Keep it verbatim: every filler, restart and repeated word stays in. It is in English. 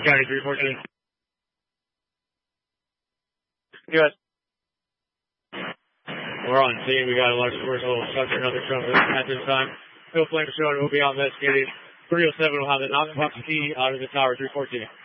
County three fourteen. Good. We're on scene. We got a large commercial structure, another truck at this time. Phil Flame showing will be on investigating. three oh seven will have an occupancy out of the tower, three fourteen.